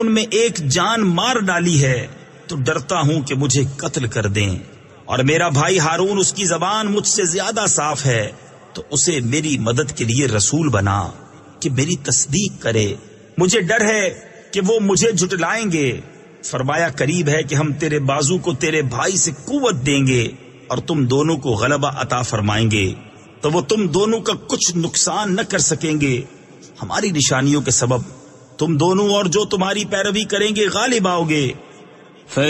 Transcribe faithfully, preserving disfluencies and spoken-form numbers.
उनमें एक जान मार डाली है तो डरता हूं कि मुझे कत्ल कर दें, और मेरा भाई हारून उसकी जबान मुझसे ज्यादा साफ है, तो उसे मेरी मदद के लिए रसूल बना कि मेरी तस्दीक करे। मुझे डर है कि वो मुझे झुटलाएंगे। फरमाया करीब है कि हम तेरे बाजू को तेरे भाई से कुव्वत देंगे और तुम दोनों को गलबा अता फरमाएंगे, तो वो तुम दोनों का कुछ नुकसान न कर सकेंगे। हमारी निशानियों के सबब तुम दोनों और जो तुम्हारी पैरवी करेंगे गालिब आओगे।